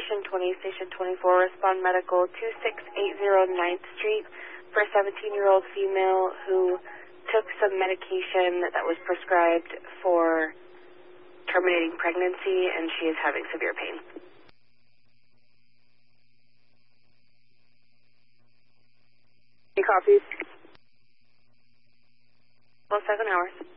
Station 20, Station 24, respond medical 2680 9th Street for a 17-year-old female who took some medication that was prescribed for terminating pregnancy, and she is having severe pain. Any copies? Well, 7 hours.